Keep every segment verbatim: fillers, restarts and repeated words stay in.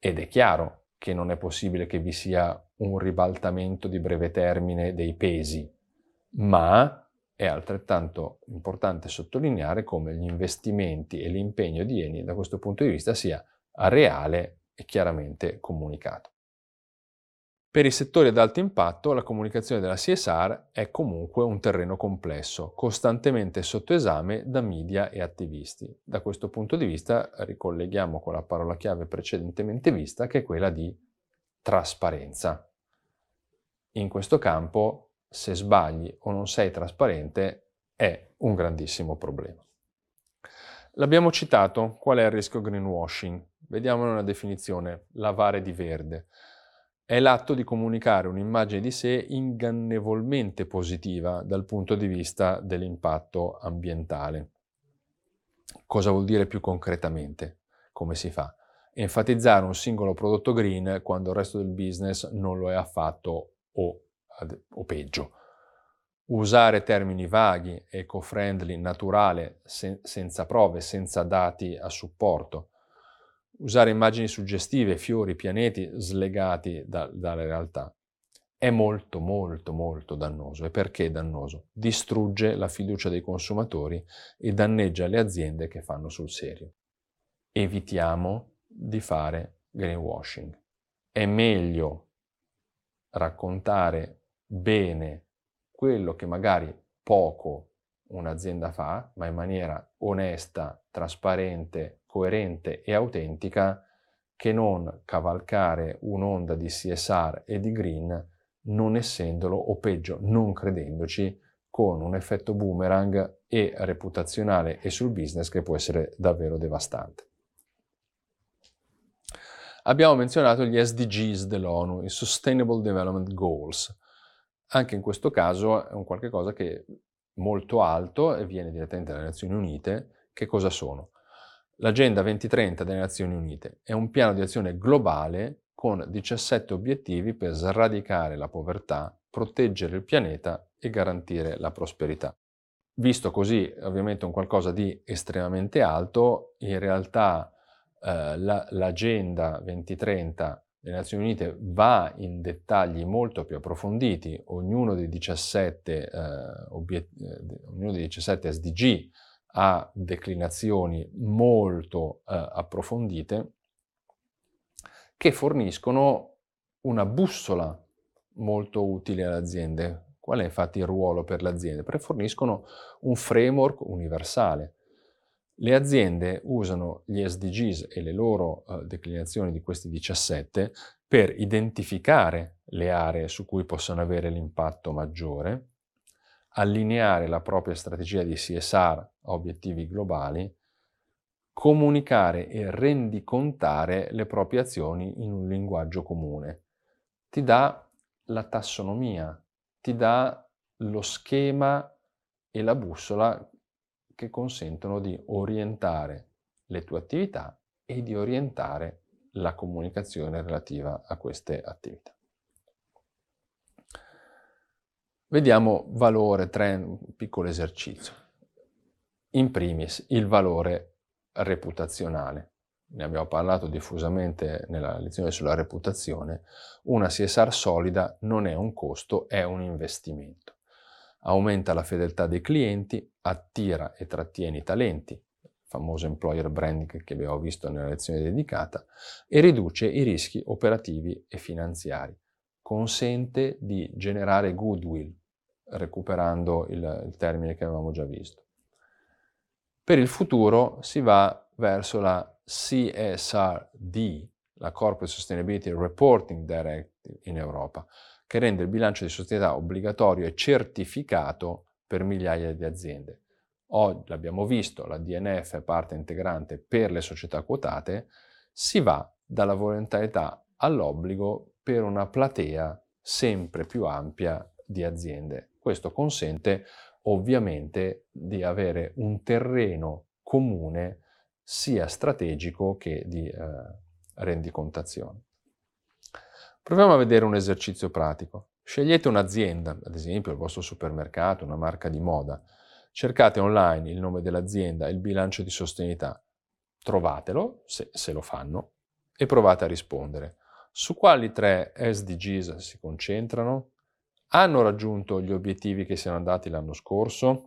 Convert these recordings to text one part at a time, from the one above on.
ed è chiaro che non è possibile che vi sia un ribaltamento di breve termine dei pesi, ma è altrettanto importante sottolineare come gli investimenti e l'impegno di Eni da questo punto di vista sia reale e chiaramente comunicato. Per i settori ad alto impatto, la comunicazione della C S R è comunque un terreno complesso, costantemente sotto esame da media e attivisti. Da questo punto di vista ricolleghiamo con la parola chiave precedentemente vista, che è quella di trasparenza. In questo campo, se sbagli o non sei trasparente, è un grandissimo problema. L'abbiamo citato, qual è il rischio greenwashing? Vediamone una definizione: lavare di verde. È l'atto di comunicare un'immagine di sé ingannevolmente positiva dal punto di vista dell'impatto ambientale. Cosa vuol dire più concretamente? Come si fa? Enfatizzare un singolo prodotto green quando il resto del business non lo è affatto o, o peggio. Usare termini vaghi, eco-friendly, naturale, sen- senza prove, senza dati a supporto. Usare immagini suggestive, fiori, pianeti slegati da, dalle realtà. È molto, molto, molto dannoso. E perché dannoso? Distrugge la fiducia dei consumatori e danneggia le aziende che fanno sul serio. Evitiamo di fare greenwashing. È meglio raccontare bene quello che magari poco un'azienda fa, ma in maniera onesta, trasparente, coerente e autentica, che non cavalcare un'onda di C S R e di green non essendolo, o peggio, non credendoci, con un effetto boomerang e reputazionale e sul business che può essere davvero devastante. Abbiamo menzionato gli S D Gs dell'ONU, i Sustainable Development Goals. Anche in questo caso è un qualche cosa che è molto alto e viene direttamente dalle Nazioni Unite. Che cosa sono? L'Agenda duemilatrenta delle Nazioni Unite è un piano di azione globale con diciassette obiettivi per sradicare la povertà, proteggere il pianeta e garantire la prosperità. Visto così, ovviamente un qualcosa di estremamente alto, in realtà eh, la, l'Agenda duemilatrenta delle Nazioni Unite va in dettagli molto più approfonditi. Ognuno dei diciassette, eh, obiet- eh, ognuno dei diciassette S D G ha declinazioni molto eh, approfondite che forniscono una bussola molto utile alle aziende. Qual è infatti il ruolo per le aziende? Perché forniscono un framework universale. Le aziende usano gli S D Gs e le loro uh, declinazioni di questi diciassette per identificare le aree su cui possono avere l'impatto maggiore, allineare la propria strategia di C S R a obiettivi globali, comunicare e rendicontare le proprie azioni in un linguaggio comune. Ti dà la tassonomia, ti dà lo schema e la bussola che consentono di orientare le tue attività e di orientare la comunicazione relativa a queste attività. Vediamo valore, trend, un piccolo esercizio. In primis, il valore reputazionale. Ne abbiamo parlato diffusamente nella lezione sulla reputazione. Una C S R solida non è un costo, è un investimento. Aumenta la fedeltà dei clienti, attira e trattiene i talenti, il famoso employer branding che abbiamo visto nella lezione dedicata, e riduce i rischi operativi e finanziari. Consente di generare goodwill, recuperando il, il termine che avevamo già visto. Per il futuro si va verso la C S R D, la Corporate Sustainability Reporting Directive in Europa, che rende il bilancio di società obbligatorio e certificato per migliaia di aziende. Oggi l'abbiamo visto, la D N F è parte integrante per le società quotate, si va dalla volontarietà all'obbligo per una platea sempre più ampia di aziende. Questo consente ovviamente di avere un terreno comune sia strategico che di eh, rendicontazione. Proviamo a vedere un esercizio pratico. Scegliete un'azienda, ad esempio il vostro supermercato, una marca di moda. Cercate online il nome dell'azienda e il bilancio di sostenibilità. Trovatelo, se, se lo fanno, e provate a rispondere. Su quali tre S D Gs si concentrano? Hanno raggiunto gli obiettivi che si erano dati l'anno scorso?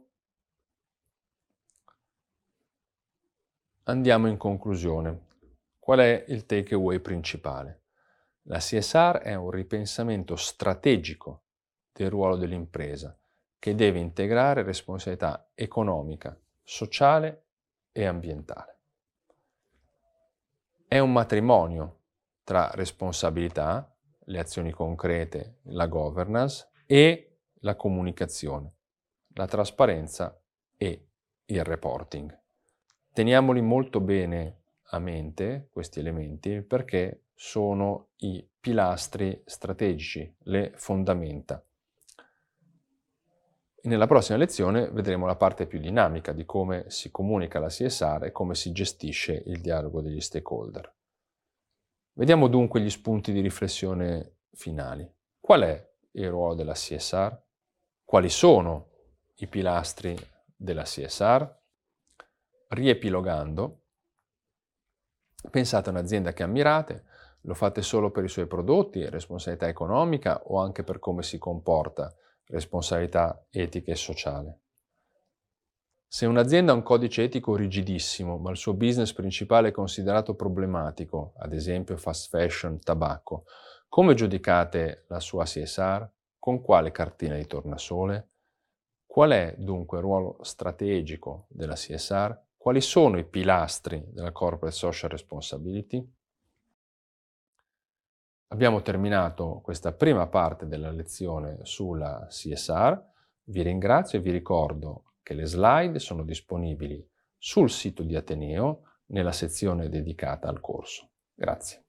Andiamo in conclusione. Qual è il takeaway principale? La C S R è un ripensamento strategico del ruolo dell'impresa che deve integrare responsabilità economica, sociale e ambientale. È un matrimonio tra responsabilità, le azioni concrete, la governance e la comunicazione, la trasparenza e il reporting. Teniamoli molto bene a mente questi elementi perché sono i pilastri strategici, le fondamenta. Nella prossima lezione vedremo la parte più dinamica di come si comunica la C S R e come si gestisce il dialogo degli stakeholder. Vediamo dunque gli spunti di riflessione finali. Qual è il ruolo della C S R? Quali sono i pilastri della C S R? Riepilogando, pensate a un'azienda che ammirate, lo fate solo per i suoi prodotti, responsabilità economica o anche per come si comporta, responsabilità etica e sociale. Se un'azienda ha un codice etico rigidissimo, ma il suo business principale è considerato problematico, ad esempio fast fashion, tabacco, come giudicate la sua C S R? Con quale cartina di tornasole? Qual è dunque il ruolo strategico della C S R? Quali sono i pilastri della Corporate Social Responsibility? Abbiamo terminato questa prima parte della lezione sulla C S R. Vi ringrazio e vi ricordo che le slide sono disponibili sul sito di Ateneo nella sezione dedicata al corso. Grazie.